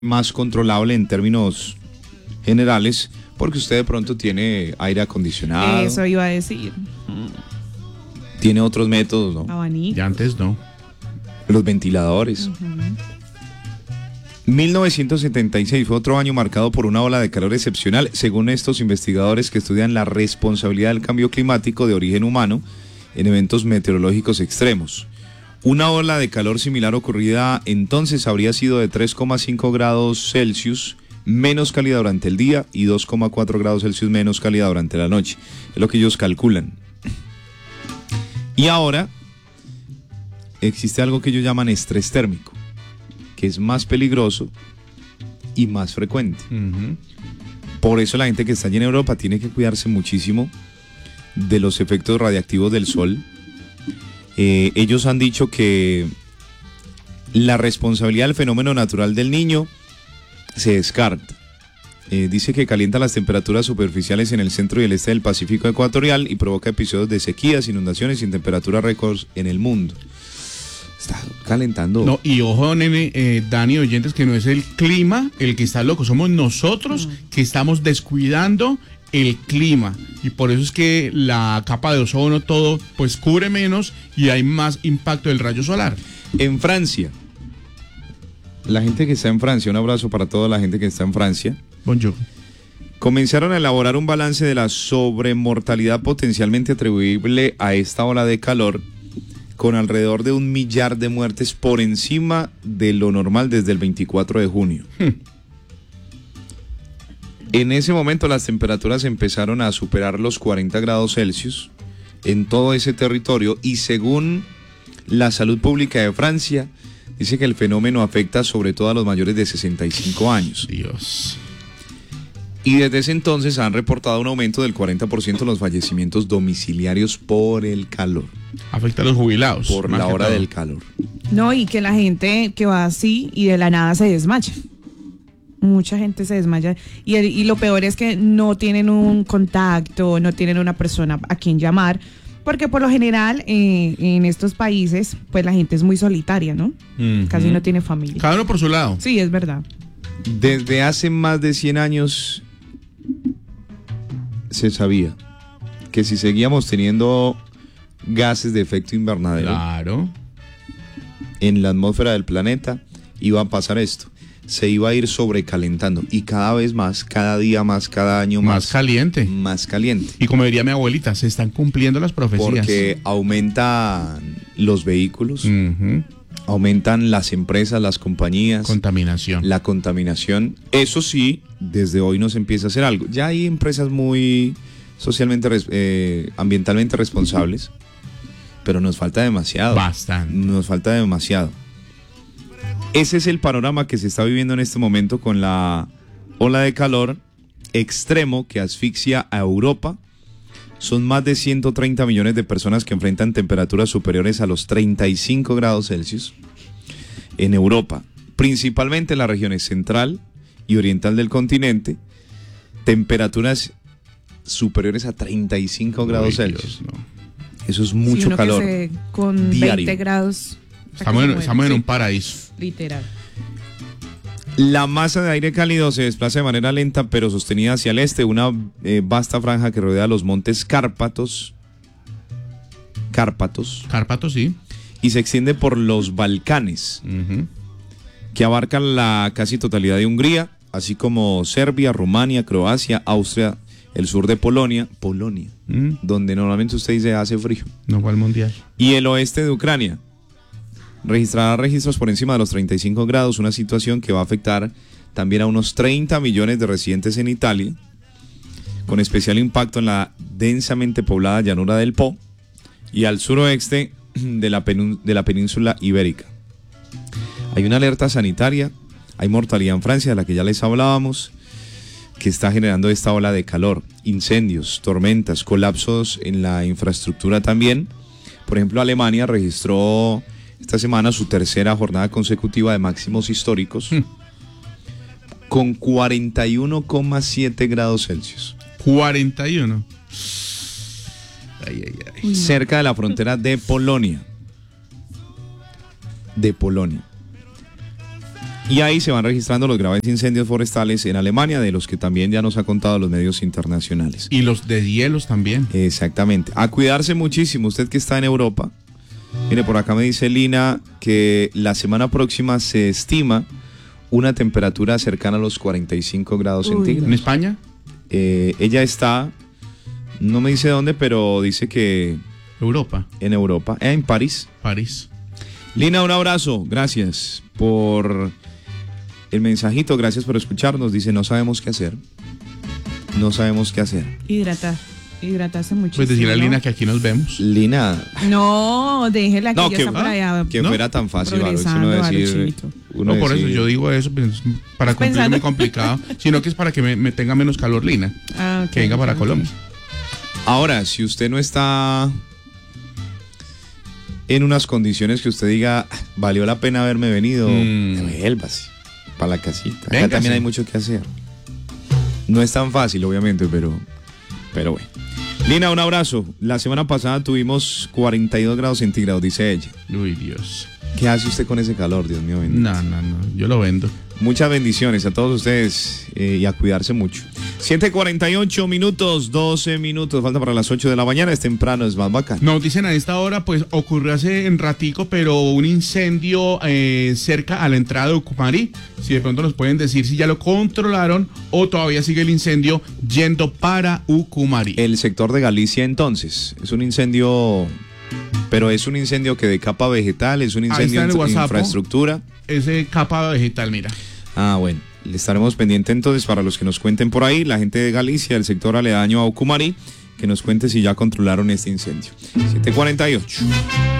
más controlable en términos generales, porque usted de pronto tiene aire acondicionado. Eso iba a decir. Tiene otros métodos, ¿no? Abanico. Ya antes no. Los ventiladores. 1976 fue otro año marcado por una ola de calor excepcional, según estos investigadores que estudian la responsabilidad del cambio climático de origen humano en eventos meteorológicos extremos. Una ola de calor similar ocurrida entonces habría sido de 3,5 grados Celsius menos cálida durante el día y 2,4 grados Celsius menos cálida durante la noche. Es lo que ellos calculan. Y ahora existe algo que ellos llaman estrés térmico, que es más peligroso y más frecuente. Por eso la gente que está allí en Europa tiene que cuidarse muchísimo de los efectos radiactivos del sol. Ellos han dicho que la responsabilidad del fenómeno natural del Niño se descarta. Dice que calienta las temperaturas superficiales en el centro y el este del Pacífico ecuatorial y provoca episodios de sequías, inundaciones y temperaturas récords en el mundo. Está calentando. No, y ojo, nene, Dani, oyentes, que no es el clima el que está loco, somos nosotros que estamos descuidando el clima, y por eso es que la capa de ozono, todo, pues cubre menos y hay más impacto del rayo solar. En Francia, la gente que está en Francia, un abrazo para toda la gente que está en Francia. Bonjour. Comenzaron a elaborar un balance de la sobremortalidad potencialmente atribuible a esta ola de calor, con alrededor de 1 millar de muertes por encima de lo normal desde el 24 de junio. En ese momento las temperaturas empezaron a superar los 40 grados Celsius en todo ese territorio y según la salud pública de Francia, dice que el fenómeno afecta sobre todo a los mayores de 65 años. Dios. Y desde ese entonces han reportado un aumento del 40% en los fallecimientos domiciliarios por el calor. Afecta a los jubilados. Por la hora del calor. No, y que la gente que va así y de la nada se desmaya. Mucha gente se desmaya y lo peor es que no tienen un contacto, no tienen una persona a quien llamar, porque por lo general en estos países pues la gente es muy solitaria, ¿no? Casi no tiene familia. Cada uno por su lado. Sí, es verdad. Desde hace más de 100 años se sabía que si seguíamos teniendo gases de efecto invernadero Claro. en la atmósfera del planeta, iba a pasar esto. Se iba a ir sobrecalentando y cada vez más, cada día más, cada año más. Más caliente. Más caliente. Y como diría mi abuelita, se están cumpliendo las profecías. Porque aumentan los vehículos, aumentan las empresas, las compañías. Contaminación. La contaminación. Eso sí, desde hoy nos empieza a hacer algo. Ya hay empresas muy socialmente, ambientalmente responsables, pero nos falta demasiado. Bastante. Nos falta demasiado. Ese es el panorama que se está viviendo en este momento con la ola de calor extremo que asfixia a Europa. Son más de 130 millones de personas que enfrentan temperaturas superiores a los 35 grados Celsius en Europa, principalmente en las regiones central y oriental del continente, temperaturas superiores a 35 grados Celsius. Dios, no. Eso es mucho uno calor. Con diario. 20 grados. Estamos en un paraíso. Literal. La masa de aire cálido se desplaza de manera lenta pero sostenida hacia el este, una vasta franja que rodea los montes Cárpatos, Cárpatos, sí. y se extiende por los Balcanes, que abarcan la casi totalidad de Hungría, así como Serbia, Rumania, Croacia, Austria, el sur de Polonia, donde normalmente usted dice hace frío, No fue al mundial. y el oeste de Ucrania. Registrará registros por encima de los 35 grados, una situación que va a afectar también a unos 30 millones de residentes en Italia, con especial impacto en la densamente poblada llanura del Po y al suroeste de la península ibérica. Hay una alerta sanitaria, hay mortalidad en Francia, de la que ya les hablábamos, que está generando esta ola de calor, incendios, tormentas, colapsos en la infraestructura también. Por ejemplo, Alemania registró esta semana su tercera jornada consecutiva de máximos históricos con 41,7 grados Celsius. 41. Cerca de la frontera de Polonia. Y ahí se van registrando los graves incendios forestales en Alemania, de los que también ya nos ha contado los medios internacionales. Y los deshielos también. Exactamente. A cuidarse muchísimo, usted que está en Europa. Mire, por acá me dice Lina que la semana próxima se estima una temperatura cercana a los 45 grados centígrados. ¿En España? Ella está, no me dice dónde, pero dice que... Europa. En Europa, en París. París. Lina, un abrazo. Gracias por el mensajito, gracias por escucharnos. Dice, no sabemos qué hacer. No sabemos qué hacer. Hidratarse muchísimo. Pues decirle a Lina que aquí nos vemos. Lina. No, déjela que No, ya que, está por allá. que fuera tan fácil, Varo, progresando, uno decir, Varuchito. uno No, por decir- eso yo digo eso, pues, para cumplir es Pensando. muy complicado, sino que es para que me tenga menos calor, Lina. Ah, ok, Que venga para ok. Colombia. Ahora, si usted no está en unas condiciones que usted diga, "Ah, valió la pena haberme venido", vuélvase para la casita. Acá Véngase. también hay mucho que hacer. No es tan fácil, obviamente, pero bueno. Lina, un abrazo. La semana pasada tuvimos 42 grados centígrados, dice ella. Uy, Dios. ¿Qué hace usted con ese calor, Dios mío? Bendito? No, yo lo vendo. Muchas bendiciones a todos ustedes y a cuidarse mucho. 7:48 minutos, 12 minutos, falta para las 8 de la mañana, es temprano, es más bacán. Nos dicen a esta hora, pues ocurrió hace un ratico, pero un incendio cerca a la entrada de Ucumari. Si de pronto nos pueden decir si ya lo controlaron o todavía sigue el incendio yendo para Ucumari. El sector de Galicia entonces, es un incendio, pero es un incendio que de capa vegetal, es un Ahí incendio está en el en WhatsApp, infraestructura. Ese capa vegetal, mira. Ah, bueno, le estaremos pendientes entonces para los que nos cuenten por ahí, la gente de Galicia, el sector aledaño a Ucumari, que nos cuente si ya controlaron este incendio. 7:48.